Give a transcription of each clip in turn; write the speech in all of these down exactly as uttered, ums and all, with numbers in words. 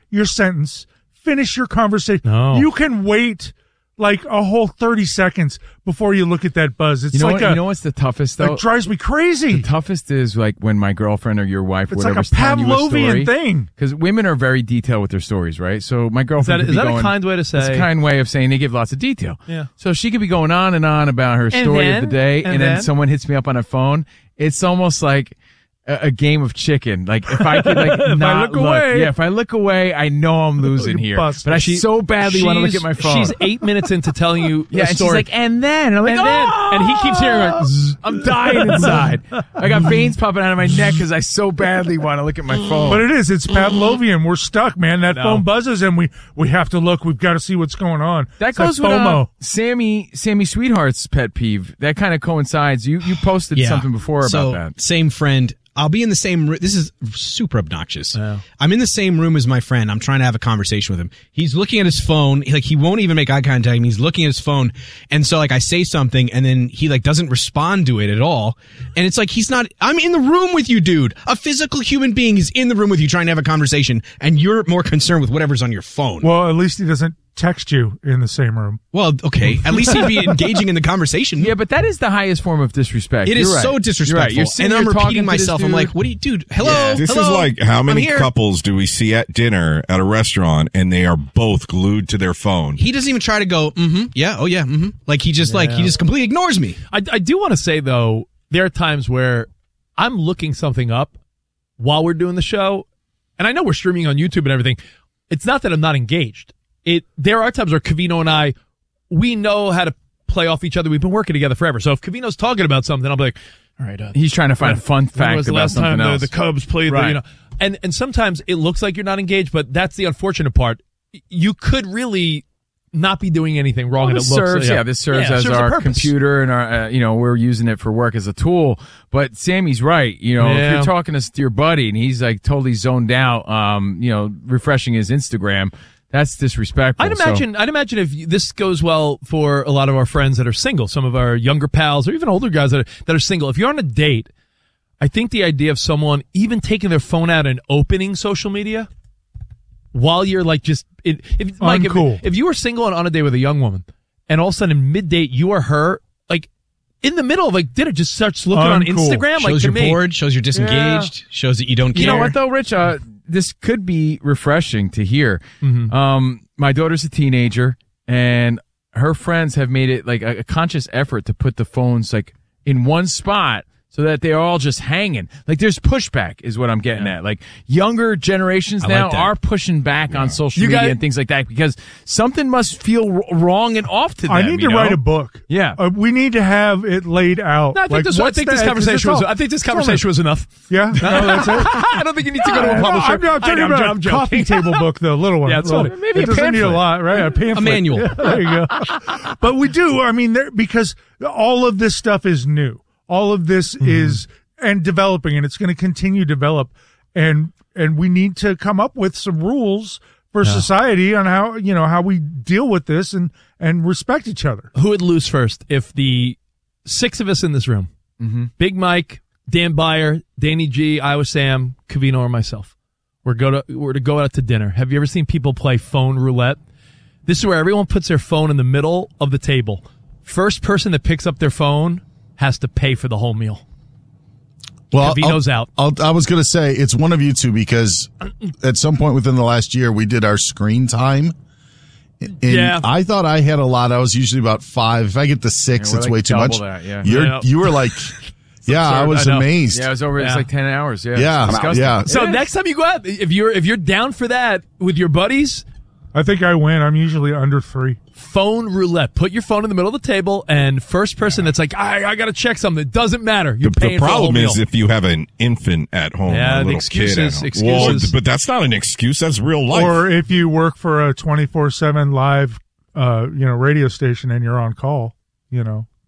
your sentence, finish your conversation. No. You can wait like a whole thirty seconds before you look at that buzz. It's You know like what? a, you know what's the toughest though? it drives me crazy. The toughest is like when my girlfriend or your wife, It's whatever's like a telling you a story. Pavlovian thing. Because women are very detailed with their stories, right? So my girlfriend Is that- could is be that a going, kind way to say- It's a kind way of saying they give lots of detail. Yeah. So she could be going on and on about her story then- of the day, and, and then, then- someone hits me up on her phone. It's almost like a, a game of chicken. Like if I could like If I not look away. yeah, if I look away, I know I'm losing You here. bust. But I She- so badly want to look at my phone. She's eight minutes into telling you yeah, a and story. she's like, and then and I'm like, And then- oh! and he keeps hearing like, zzz. I'm dying inside. I got veins popping out of my neck because I so badly want to look at my phone. But it is. It's Pavlovian. We're stuck, man. That No. phone buzzes, and we, we have to look. We've got to see what's going on. That It's goes like with FOMO. uh, Sammy Sammy Sweetheart's pet peeve. That kind of coincides. You you posted Yeah. something before so, about that. Same friend. I'll be in the same room. This is super obnoxious. Yeah. I'm in the same room as my friend. I'm trying to have a conversation with him. He's looking at his phone. Like he won't even make eye contact with me. He's looking at his phone. And so like I say something and then he like doesn't respond to it at all. And it's like he's not, I'm in the room with you, dude. A physical human being is in the room with you trying to have a conversation and you're more concerned with whatever's on your phone. Well, at least he doesn't text you in the same room. Well, okay. At least he'd be engaging in the conversation. Yeah, but that is the highest form of disrespect. It You're is right. so You're right. disrespectful. You're sitting and I'm here talking repeating to this myself. I'm dude. like, what do you, dude? Hello? Yeah. This hello? is like how I'm many here. couples do we see at dinner at a restaurant and they are both glued to their phone? He doesn't even try to go, mm-hmm, yeah, oh yeah, mm-hmm. Like he just like, he just completely ignores me. I, I do want to say, though, there are times where I'm looking something up while we're doing the show, and I know we're streaming on YouTube and everything. It's not that I'm not engaged. It There are times where Covino and I, we know how to play off each other. We've been working together forever. So if Covino's talking about something, I'll be like, all right. Uh, He's trying to find a fun when fact was the about last something time else. The, the Cubs played, Right. the, you know, and and sometimes it looks like you're not engaged, but that's the unfortunate part. You could really not be doing anything wrong, Well, and this it looks. serves, yeah. this serves Yeah, it as serves a our purpose. computer and our, uh, you know, we're using it for work as a tool. But Sammy's right. You know, if Yeah. you're talking to your buddy and he's like totally zoned out, um, you know, refreshing his Instagram, that's disrespectful. I'd So- imagine. I'd imagine if this goes well for a lot of our friends that are single, some of our younger pals, or even older guys that are, that are single. If you're on a date, I think the idea of someone even taking their phone out and opening social media while you're like just it, if Mike, if, Uncool. if you were single and on a date with a young woman, and all of a sudden mid date you or her like in the middle of like dinner just starts looking on Uncool. Instagram, like Shows to you're me, bored, shows you're disengaged, shows that you don't care. You know what though, Rich? Uh, this could be refreshing to hear. Mm-hmm. Um, my daughter's a teenager, and her friends have made it like a, a conscious effort to put the phones like in one spot so that they're all just hanging. Like there's pushback is what I'm getting at. Like younger generations I like now that. are pushing back on social You media guys- and things like that because something must feel r- wrong and off to them. I need you to know? write a book. Yeah. Uh, we need to have it laid out. No, I think Like, this. I what's think the- this 'cause conversation it's was. all- I think this it's all- conversation was enough. Yeah, no, that's it. I don't think you need to go to a publisher. I'm, I'm talking I know, about I'm a joking. coffee table book, the little one. Yeah, it's Little- fine. Maybe it a doesn't need a pamphlet. lot, right? A pamphlet. A manual. Yeah, there you go. But we do. I mean, there, because all of this stuff is new. All of this Mm-hmm. is and developing, and it's going to continue to develop. And and we need to come up with some rules for society on how you know how we deal with this and and respect each other. Who would lose first if the six of us in this room, Mm-hmm. Big Mike, Dan Byer, Danny G, Iowa Sam, Covino, or myself, we're go to we're to go out to dinner? Have you ever seen people play phone roulette? This is where everyone puts their phone in the middle of the table. First person that picks up their phone has to pay for the whole meal. Well, Covino's I'll- out. I'll, I was going to say it's one of you two because at some point within the last year we did our screen time. And Yeah. I thought I had a lot. I was usually about five. If I get to six, Yeah, we're it's like way too double much. that, yeah. You're Yeah. you were like, yeah, I absurd, was I know. amazed. Yeah, it was over. It's Yeah. like ten hours. Yeah, Yeah, It's disgusting. yeah. So next time you go out, if you're if you're down for that with your buddies, I think I win. I'm usually under three. phone roulette. Put your phone in the middle of the table, and first person that's like, I, I got to check something. It doesn't matter. You're The, paying the for the whole problem meal. is if you have an infant at home, Yeah, or a the little excuses, kid at home. excuses. Well, but that's not an excuse. That's real life. Or if you work for a twenty-four seven live, uh, you know, radio station and you're on call, you know,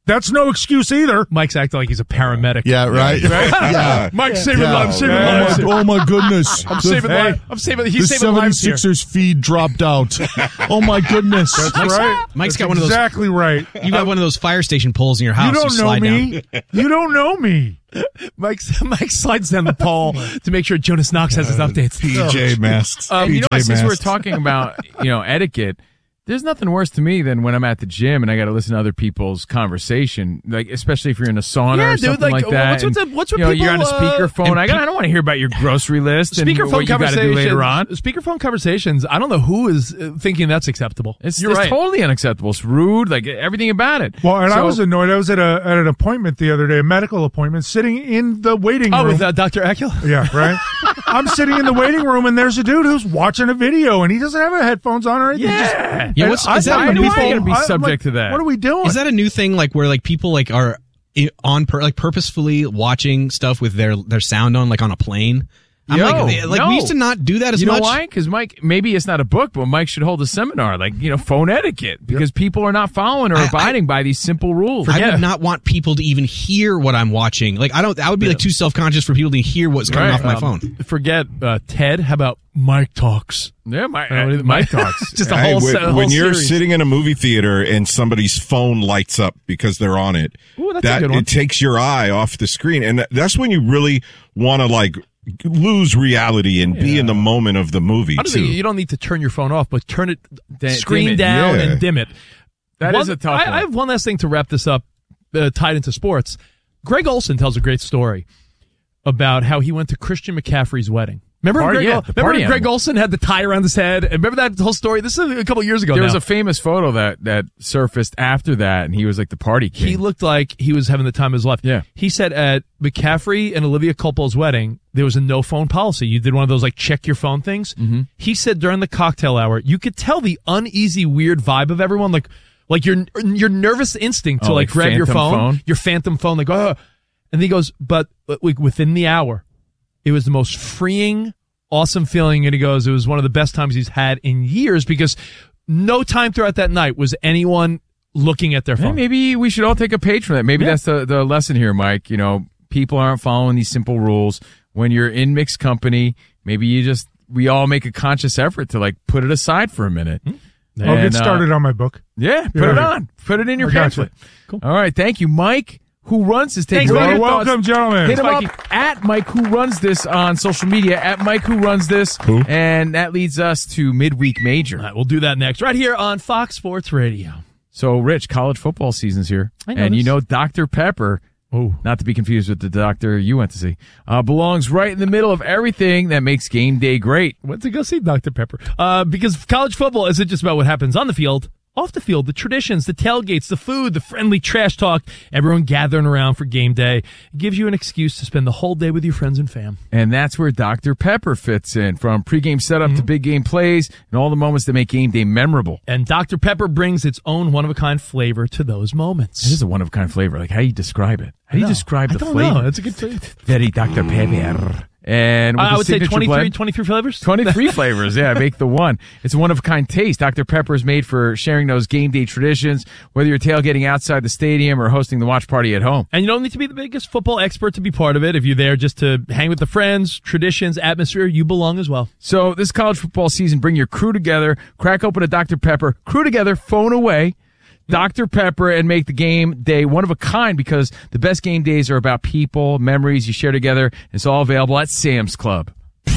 That's no excuse either. Mike's acting like he's a paramedic. Yeah, right. Yeah. Mike's saving Yeah. lives. Saving Oh lives. my, oh my goodness! I'm The- saving hey, lives. I'm saving. He's the saving lives here. seventy-sixers feed dropped out. Oh my goodness! That's Mike's- right. Mike's That's got one of those- exactly right. You got one of those fire station poles in your house. You don't know slide me. down. You don't know me. Mike, Mike slides down the pole to make sure Jonas Knox has his updates. P J masks. Um, you know, P J since we're masks. talking about you know etiquette, there's nothing worse to me than when I'm at the gym and I got to listen to other people's conversation, like especially if you're in a sauna Yeah, or dude, something like, like, that. what's with and, the- what's with you know, you're on a people, uh, speakerphone. and I, got, pe- I don't want to hear about your grocery list and Speakerphone what you got to do conversations. later on. Speakerphone conversations. I don't know who is uh, thinking that's acceptable. It's, You're it's right. totally unacceptable. It's rude, like everything about it. Well, and I So- was annoyed. I was at a at an appointment the other day, a medical appointment, sitting in the waiting Oh, room. with uh, Doctor Eckler? Yeah, right. I'm sitting in the waiting room, and there's a dude who's watching a video, and he doesn't have headphones on or anything. Yeah. Yeah, And what's- I is that thought a new people- thing? Be I'm subject like, to that. What are we doing? Is that a new thing, like where like people like are i- on per, like purposefully watching stuff with their their sound on, like on a plane? I'm Yo, like, like no. we used to not do that as You know much. why? Because Mike, maybe it's not a book, but Mike should hold a seminar, like you know, phone etiquette, because people are not following or I- I- abiding by these simple rules. I Yeah. would not want people to even hear what I'm watching. Like I don't. I would be like too self conscious for people to hear what's coming Right. off my Um, phone. Forget uh, Ted. How about Mike Talks? Yeah, Mike, Uh, uh, Mike talks. Just a Hey, whole when, set, a whole when you're series. sitting in a movie theater and somebody's phone lights up because they're on it, Ooh, that's a that good one. it takes your eye off the screen, and that's when you really want to like lose reality and be in the moment of the movie I don't too. think you don't need to turn your phone off, but turn it dim screen it, down yeah. and dim it. That One- is a tough I, one. I have one last thing to wrap this up, uh, tied into sports. Greg Olson tells a great story about how he went to Christian McCaffrey's wedding. Remember, Party- Greg, yeah, Ol- the remember party Greg animal. Olson had the tie around his head? And remember that whole story? This is a couple years ago There now. was a famous photo that that surfaced after that, and he was like the party king. He looked like he was having the time of his life. Yeah. He said at McCaffrey and Olivia Culpo's wedding, there was a no phone policy. You did one of those like check your phone things. Mm-hmm. He said during the cocktail hour, you could tell the uneasy, weird vibe of everyone. Like, like your, your nervous instinct to Oh, like, like grab your phantom phone, phone? your phantom phone, like, oh, and he goes, but like within the hour, it was the most freeing, awesome feeling. And he goes, it was one of the best times he's had in years because no time throughout that night was anyone looking at their Hey, phone. maybe we should all take a page from that. Maybe Yeah. that's the, the lesson here, Mike. You know, people aren't following these simple rules. When you're in mixed company, maybe you just, we all make a conscious effort to like put it aside for a minute. I'll And, get uh, started on my book. Yeah, put Yeah. it on. Put it in your I got you. pamphlet. All right, thank you, Mike. Who runs this? Take Thanks, your Mike. thoughts. Welcome, gentlemen. Hit him Mikey. up at Mike Who Runs This on social media, at Mike Who Runs This. Who? And that leads us to Midweek Major. All right, we'll do that next, right here on Fox Sports Radio. So, Rich, college football season's here. I know and you this. know Doctor Pepper, Oh, not to be confused with the doctor you went to see, uh, belongs right in the middle of everything that makes game day great. went to go see Doctor Pepper. Uh, because college football isn't just about what happens on the field. Off the field, the traditions, the tailgates, the food, the friendly trash talk, everyone gathering around for game day. It gives you an excuse to spend the whole day with your friends and fam. And that's where Doctor Pepper fits in, from pregame setup Mm-hmm. to big game plays and all the moments that make game day memorable. And Doctor Pepper brings its own one-of-a-kind flavor to those moments. It is a one-of-a-kind flavor. Like, how do you describe it? How do you No, describe I the don't flavor? know. It's a good flavor. Very Doctor Pepper. And with I the would say signature twenty-three, blend- twenty-three flavors. twenty-three flavors, yeah, make the one. It's a one-of-a-kind taste. Doctor Pepper is made for sharing those game day traditions, whether you're tailgating outside the stadium or hosting the watch party at home. And you don't need to be the biggest football expert to be part of it. If you're there just to hang with the friends, traditions, atmosphere, you belong as well. So this college football season, bring your crew together, crack open a Doctor Pepper, crew together, phone away, Doctor Pepper, and make the game day one of a kind, because the best game days are about people, memories you share together. It's all available at Sam's Club.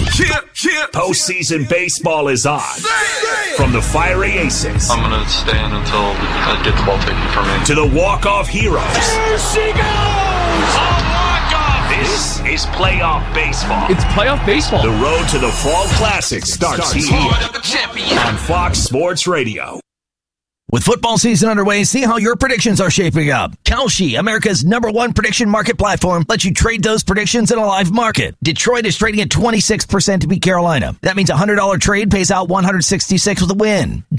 Postseason baseball is on. From the fiery aces I'm going to stand until I get the ball taken from me. to the walk-off heroes. There she goes! A walk-off! This is playoff baseball. It's playoff baseball. The road to the Fall Classic starts here on Fox Sports Radio. With football season underway, see how your predictions are shaping up. Kalshi, America's number one prediction market platform, lets you trade those predictions in a live market. Detroit is trading at twenty-six percent to beat Carolina. That means a one hundred dollars trade pays out one hundred sixty-six with a win.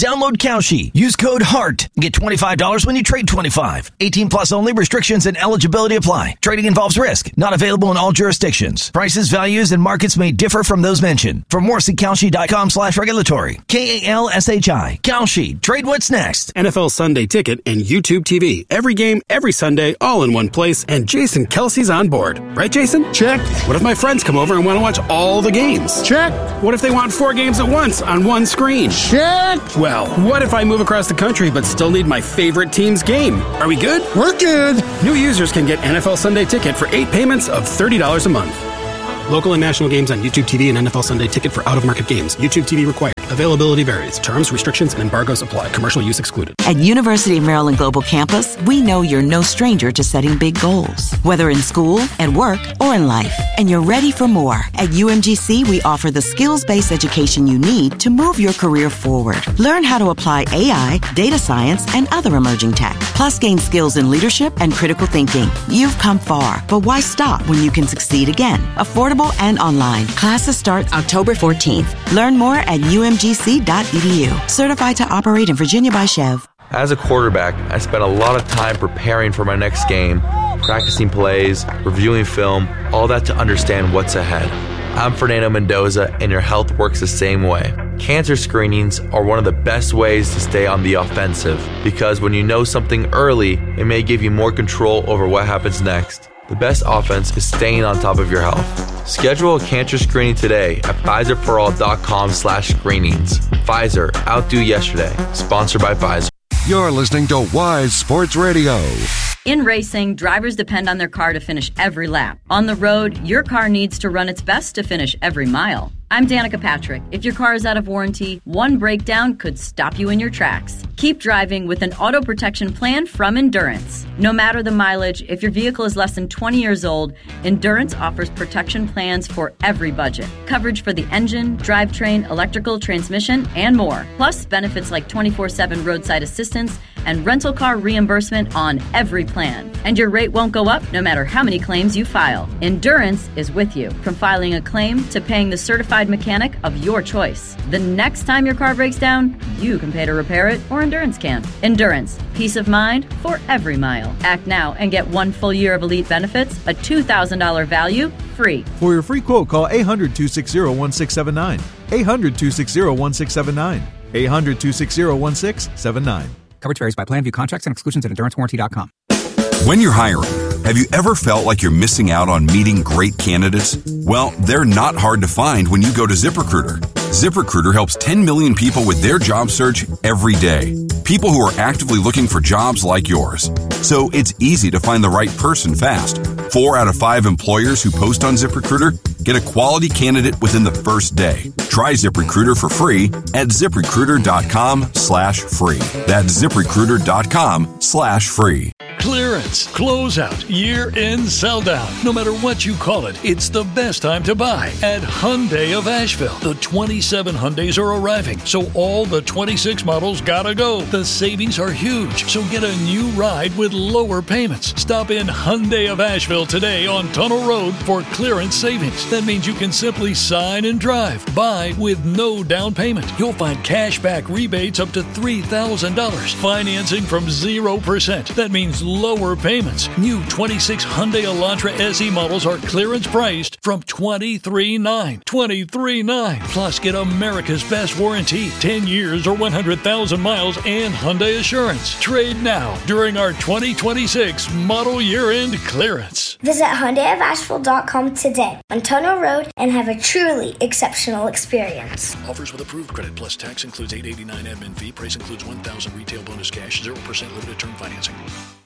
Download Kalshi. Use code HEART. Get twenty-five dollars when you trade twenty-five dollars. eighteen plus only. Restrictions and eligibility apply. Trading involves risk. Not available in all jurisdictions. Prices, values, and markets may differ from those mentioned. For more, see Kalshi.com slash regulatory. K A L S H I. Kalshi. Trade what's next. N F L Sunday Ticket and YouTube T V. Every game, every Sunday, all in one place. And Jason Kelsey's on board. Right, Jason? Check. What if my friends come over and want to watch all the games? Check. What if they want four games at once on one screen? Check. Well, what if I move across the country but still need my favorite team's game? Are we good? We're good. New users can get N F L Sunday Ticket for eight payments of thirty dollars a month. Local and national games on YouTube T V and N F L Sunday Ticket for out-of-market games. YouTube T V required. Availability varies. Terms, restrictions, and embargoes apply. Commercial use excluded. At University of Maryland Global Campus, we know you're no stranger to setting big goals, whether in school, at work, or in life. And you're ready for more. At U M G C, we offer the skills-based education you need to move your career forward. Learn how to apply A I, data science, and other emerging tech. Plus, gain skills in leadership and critical thinking. You've come far, but why stop when you can succeed again? Affordable and online. Classes start October fourteenth. Learn more at U M G C dot E D U. Certified to operate in Virginia by Chev. As a quarterback, I spent a lot of time preparing for my next game, practicing plays, reviewing film, all that to understand what's ahead. I'm Fernando Mendoza, and your health works the same way. Cancer screenings are one of the best ways to stay on the offensive, because when you know something early, it may give you more control over what happens next. The best offense is staying on top of your health. Schedule a cancer screening today at Pfizer For All dot com slash screenings. Pfizer, outdo yesterday. Sponsored by Pfizer. You're listening to Wise Sports Radio. In racing, drivers depend on their car to finish every lap. On the road, your car needs to run its best to finish every mile. I'm Danica Patrick. If your car is out of warranty, one breakdown could stop you in your tracks. Keep driving with an auto protection plan from Endurance. No matter the mileage, if your vehicle is less than twenty years old, Endurance offers protection plans for every budget. Coverage for the engine, drivetrain, electrical, transmission, and more. Plus benefits like twenty-four seven roadside assistance and rental car reimbursement on every plan. And your rate won't go up no matter how many claims you file. Endurance is with you, from filing a claim to paying the certified mechanic of your choice. The next time your car breaks down, you can pay to repair it, or Endurance can. Endurance, peace of mind for every mile. Act now and get one full year of elite benefits, a two thousand dollars value, free. For your free quote, call eight hundred, two six zero, one six seven nine. eight hundred, two six zero, one six seven nine. eight hundred, two six zero, one six seven nine. Coverage varies by plan. View contracts and exclusions at endurance warranty dot com. When you're hiring, have you ever felt like you're missing out on meeting great candidates? Well, they're not hard to find when you go to ZipRecruiter. ZipRecruiter helps ten million people with their job search every day. People who are actively looking for jobs like yours. So it's easy to find the right person fast. Four out of five employers who post on ZipRecruiter get a quality candidate within the first day. Try ZipRecruiter for free at ZipRecruiter.com slash free. That's ZipRecruiter.com slash free. Clearance, closeout, year-end sell-down. No matter what you call it, it's the best time to buy at Hyundai of Asheville. The twenty-seven Hyundais are arriving, so all the twenty-six models gotta go. The savings are huge, so get a new ride with lower payments. Stop in Hyundai of Asheville today on Tunnel Road for clearance savings. That means you can simply sign and drive. Buy with no down payment. You'll find cash back rebates up to three thousand dollars. Financing from zero percent. That means lower payments. New twenty-six Hyundai Elantra S E models are clearance priced from twenty-three thousand nine hundred dollars. twenty-three thousand nine hundred dollars. Plus, get America's best warranty, ten years or one hundred thousand miles, and Hyundai Assurance. Trade now during our twenty twenty-six model year-end clearance. Visit Hyundai of Asheville dot com today on Tunnel Road and have a truly exceptional experience. Offers with approved credit plus tax includes eight hundred eighty-nine dollars admin fee. Price includes one thousand dollars retail bonus cash, zero percent limited term financing.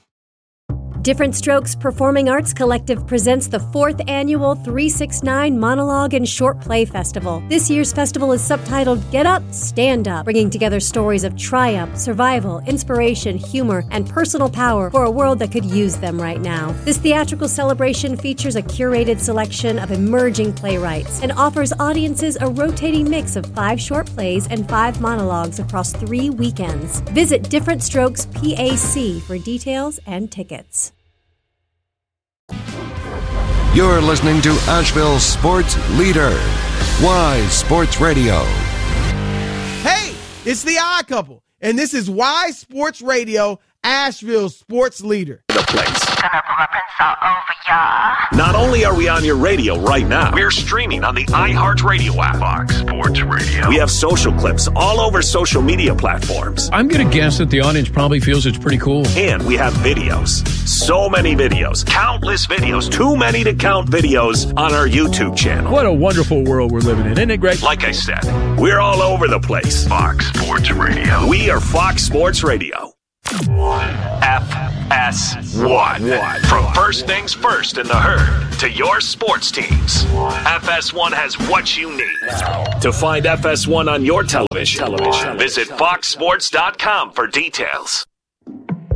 Different Strokes Performing Arts Collective presents the fourth annual three sixty-nine Monologue and Short Play Festival. This year's festival is subtitled Get Up, Stand Up, bringing together stories of triumph, survival, inspiration, humor, and personal power for a world that could use them right now. This theatrical celebration features a curated selection of emerging playwrights and offers audiences a rotating mix of five short plays and five monologues across three weekends. Visit Different Strokes P A C for details and tickets. You're listening to Asheville's sports leader, Wise Sports Radio. Hey, It's the Odd Couple, and this is Wise Sports Radio, Asheville's sports leader. The place. Gonna pull up and start over, y'all. Not only are we on your radio right now, we're streaming on the iHeartRadio app. Fox Sports Radio. We have social clips all over social media platforms. I'm going to guess that the audience probably feels it's pretty cool. And we have videos. So many videos. Countless videos. Too many to count videos on our YouTube channel. What a wonderful world we're living in, isn't it, Greg? Like I said, we're all over the place. Fox Sports Radio. We are Fox Sports Radio. F S one. From first things first in the herd to your sports teams, F S one has what you need. To find F S one on your television, television. Visit fox sports dot com for details.